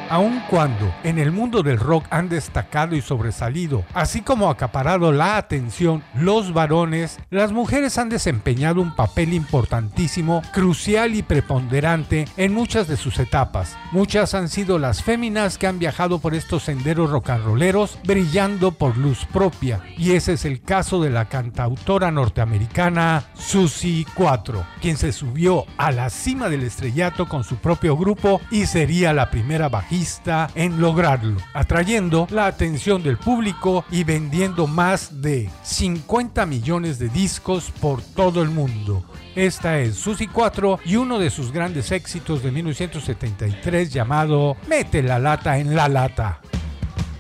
Aun cuando en el mundo del rock han destacado y sobresalido, así como acaparado la atención los varones, las mujeres han desempeñado un papel importantísimo, crucial y preponderante en muchas de sus etapas. Muchas han sido las féminas que han viajado por estos senderos rock and rolleros brillando por luz propia, y ese es el caso de la cantautora norteamericana Suzi 4, quien se subió a la cima del estrellato con su propio grupo y sería la primera bajista en lograrlo, atrayendo la atención del público y vendiendo más de 50 millones de discos por todo el mundo. Esta es Suzi 4 y uno de sus grandes éxitos de 1973 llamado Mete la lata en la lata.